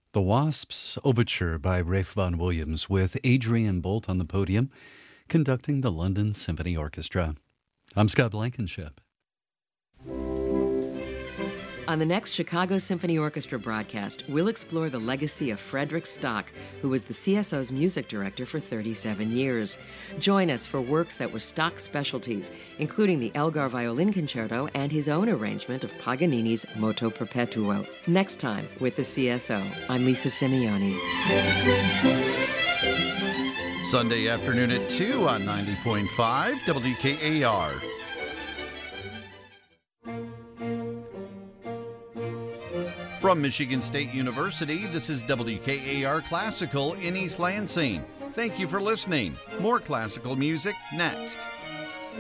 The Wasps Overture by Ralph Vaughan Williams with Adrian Bolt on the podium, conducting the London Symphony Orchestra. I'm Scott Blankenship. On the next Chicago Symphony Orchestra broadcast, we'll explore the legacy of Frederick Stock, who was the CSO's music director for 37 years. Join us for works that were Stock's specialties, including the Elgar Violin Concerto and his own arrangement of Paganini's Moto Perpetuo. Next time with the CSO, I'm Lisa Simeoni. Sunday afternoon at 2 on 90.5 WKAR. From Michigan State University, this is WKAR Classical in East Lansing. Thank you for listening. More classical music next.